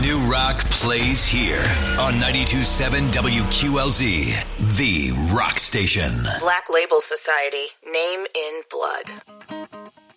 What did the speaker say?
New rock plays here on 92.7 WQLZ, the rock station. Black Label Society, name in blood.